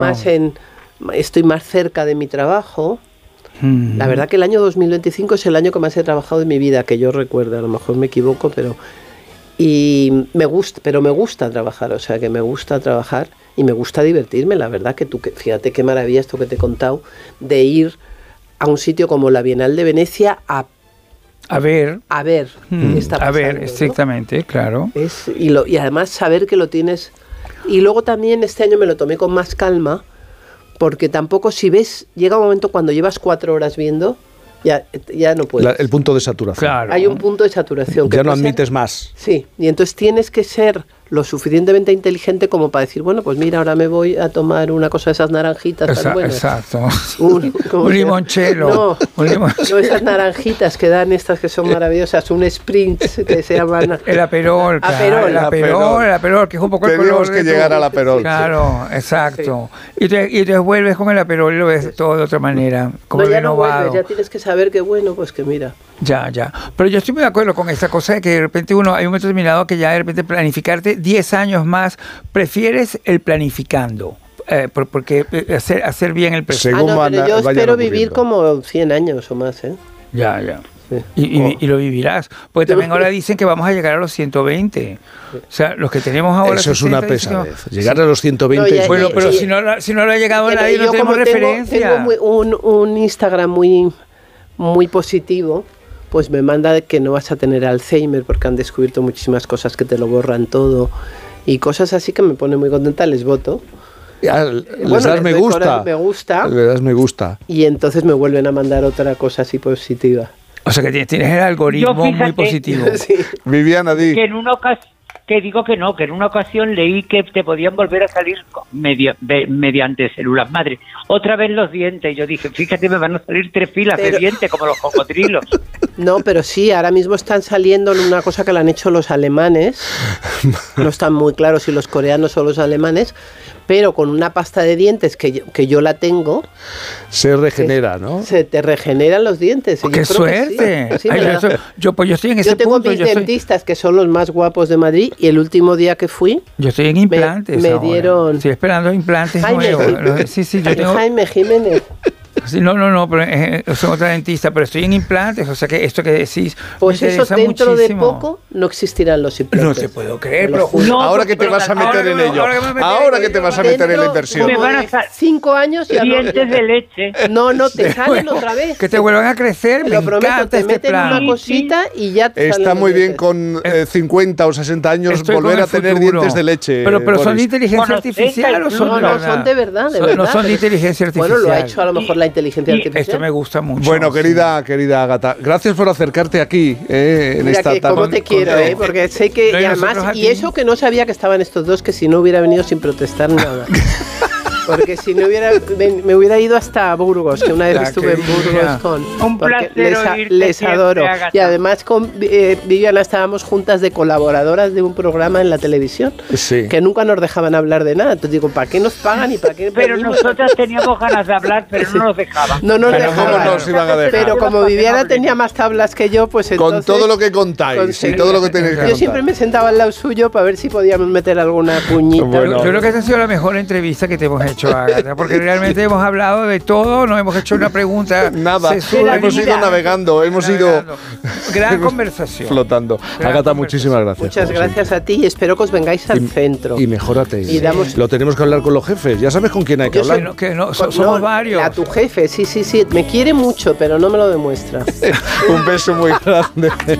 estoy más cerca de mi trabajo. La verdad que el año 2025 es el año que más he trabajado de mi vida, que yo recuerdo, a lo mejor me equivoco, pero me gusta trabajar, o sea que me gusta trabajar y me gusta divertirme, la verdad que fíjate qué maravilla esto que te he contado, de ir a un sitio como la Bienal de Venecia a ver qué está pasando, a ver, estrictamente, ¿no? Claro. Y además saber que lo tienes. Y luego también este año me lo tomé con más calma, porque tampoco, si ves, llega un momento cuando llevas 4 horas viendo, ya no puedes. El punto de saturación. Claro. Hay un punto de saturación. Ya no admites más. Sí, y entonces tienes que ser lo suficientemente inteligente como para decir, bueno, pues mira, ahora me voy a tomar una cosa de esas naranjitas tan buenas. Exacto. Un limonchelo. No, esas naranjitas que dan estas que son maravillosas, un sprint que se llaman... El aperol, el aperol, que es un poco el color. Tenemos que llegar al aperol. Claro, exacto. Sí. Y te vuelves con el aperol y lo ves todo de otra manera, como ya renovado. No vuelves, ya tienes que saber que bueno, pues que mira. Ya. Pero yo estoy muy de acuerdo con esta cosa de que de repente hay un momento determinado que ya de repente planificarte 10 años más, prefieres el planificando, porque hacer bien el presente. Pero yo espero vivir como 100 años o más, ¿eh? Ya. Sí. Y lo vivirás, porque también ahora dicen que vamos a llegar a los 120. O sea, los que tenemos ahora... Eso 60, es una pesadez. Llegar a los 120... Bueno, pero si no lo ha llegado nadie, no tenemos referencia. Tengo un Instagram muy positivo, pues me manda que no vas a tener Alzheimer porque han descubierto muchísimas cosas que te lo borran todo y cosas así que me pone muy contenta, les voto. Les das me gusta. Le das me gusta. Y entonces me vuelven a mandar otra cosa así positiva. O sea que tienes el algoritmo muy positivo. Sí. Viviana, di. Que en una ocasión, que en una ocasión leí que te podían volver a salir mediante células madre. Otra vez los dientes. Yo dije, fíjate, me van a salir 3 filas de dientes como los cocodrilos. No, pero sí, ahora mismo están saliendo en una cosa que le han hecho los alemanes. No están muy claros si los coreanos o los alemanes, pero con una pasta de dientes que yo la tengo. Se regenera, ¿no? Se te regeneran los dientes. ¡Qué suerte! Sí. Yo estoy en ese punto. Yo tengo mis dentistas que son los más guapos de Madrid y el último día que fui... Yo estoy en implantes me dieron... Estoy esperando implantes nuevos. Sí, yo tengo... Jaime Jiménez. Sí, no, pero soy otra dentista, pero estoy en implantes, o sea que esto que decís pues eso dentro muchísimo. De poco no existirán los implantes. No te puedo creer, pero ahora que te vas a meter en ello, ahora que te vas a meter en la inversión. Me van a salir 5 años y dientes de leche. No, te salen otra vez. Que te vuelvan a crecer, me encanta te este meten plan. Una cosita y ya te está muy bien con 50 o 60 años volver a tener dientes de leche. Pero son de inteligencia artificial o son de verdad. No, son de verdad, de verdad. No son de inteligencia artificial. Bueno, lo ha hecho a lo mejor la inteligencia artificial. Esto me gusta mucho. Bueno, querida Ágata, gracias por acercarte aquí en Mira esta tarde. Cómo te quiero, porque sé que y además y eso que no sabía que estaban estos dos, que si no hubiera venido sin protestar nada. Porque si no me hubiera ido hasta Burgos, que una vez estuve en Burgos con... Un placer les adoro. Y además con Viviana estábamos juntas de colaboradoras de un programa en la televisión, que nunca nos dejaban hablar de nada. Entonces digo, ¿para qué nos pagan y para qué? Pero nosotras teníamos ganas de hablar, pero no nos dejaban. No nos dejaban. ¿Cómo nos iban a dejar? Pero como Viviana tenía más tablas que yo, pues entonces... Con todo lo que contáis y todo lo que tenéis que contar. Yo siempre me sentaba al lado suyo para ver si podíamos meter alguna puñita. Bueno, yo creo que esta ha sido la mejor entrevista que te hemos hecho, Ágata, porque realmente hemos hablado de todo, no hemos hecho una pregunta. Nada, hemos ido navegando, hemos ido... Gran conversación. Flotando. Ágata, muchísimas gracias. Muchas gracias a ti y espero que os vengáis al centro. Y mejórate. Lo tenemos que hablar con los jefes. Ya sabes con quién hay que hablar. Somos varios. A tu jefe, sí. Me quiere mucho, pero no me lo demuestra. Un beso muy grande.